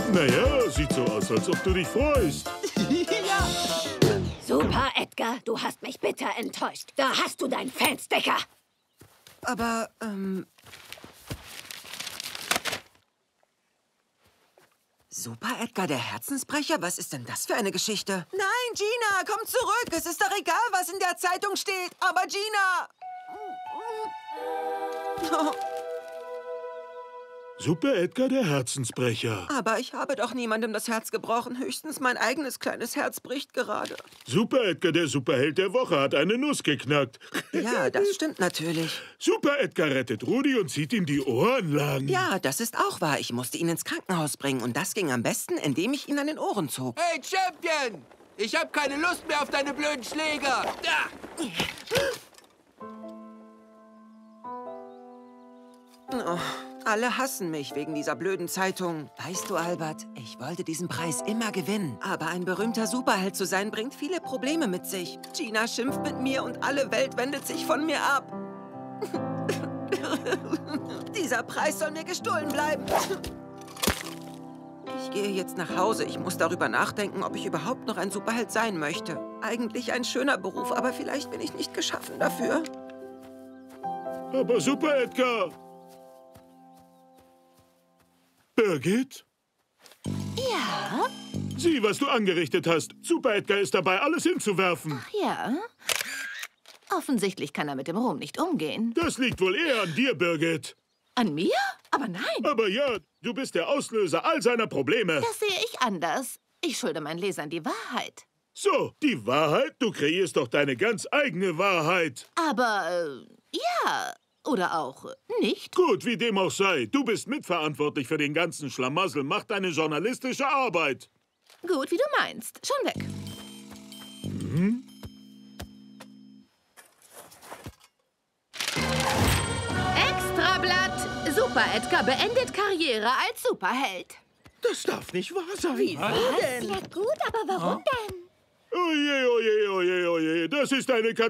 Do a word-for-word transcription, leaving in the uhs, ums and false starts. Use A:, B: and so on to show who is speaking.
A: Naja, sieht so aus, als ob du dich freust.
B: Ja.
C: Super, Edgar, du hast mich bitter enttäuscht. Da hast du deinen Fensterdecker.
B: Aber, ähm... Super, Edgar, der Herzensbrecher? Was ist denn das für eine Geschichte? Nein, Gina, komm zurück. Es ist doch egal, was in der Zeitung steht. Aber Gina...
A: Super Edgar, der Herzensbrecher.
B: Aber ich habe doch niemandem das Herz gebrochen. Höchstens mein eigenes kleines Herz bricht gerade.
A: Super Edgar, der Superheld der Woche, hat eine Nuss geknackt.
B: Ja, das stimmt natürlich.
A: Super Edgar rettet Rudi und zieht ihm die Ohren lang.
B: Ja, das ist auch wahr. Ich musste ihn ins Krankenhaus bringen. Und das ging am besten, indem ich ihn an den Ohren zog.
D: Hey, Champion! Ich hab keine Lust mehr auf deine blöden Schläger. Da!
B: Oh, alle hassen mich wegen dieser blöden Zeitung. Weißt du, Albert, ich wollte diesen Preis immer gewinnen. Aber ein berühmter Superheld zu sein, bringt viele Probleme mit sich. Gina schimpft mit mir und alle Welt wendet sich von mir ab. Dieser Preis soll mir gestohlen bleiben. Ich gehe jetzt nach Hause. Ich muss darüber nachdenken, ob ich überhaupt noch ein Superheld sein möchte. Eigentlich ein schöner Beruf, aber vielleicht bin ich nicht geschaffen dafür.
A: Aber Super Edgar... Birgit?
E: Ja?
A: Sieh, was du angerichtet hast. Super Edgar ist dabei, alles hinzuwerfen.
E: Ach ja? Offensichtlich kann er mit dem Ruhm nicht umgehen.
A: Das liegt wohl eher an dir, Birgit.
E: An mir? Aber nein.
A: Aber ja, du bist der Auslöser all seiner Probleme.
E: Das sehe ich anders. Ich schulde meinen Lesern die Wahrheit.
A: So, die Wahrheit? Du kreierst doch deine ganz eigene Wahrheit.
E: Aber, äh, ja... Oder auch nicht.
A: Gut, wie dem auch sei. Du bist mitverantwortlich für den ganzen Schlamassel. Mach deine journalistische Arbeit.
E: Gut, wie du meinst. Schon weg.
A: Mhm.
E: Extrablatt. Super Edgar beendet Karriere als Superheld.
F: Das darf nicht wahr sein.
E: Wie war denn?
C: Ja gut, aber warum denn?
A: Oje, oje, oje, oje. Das ist eine Katastrophe.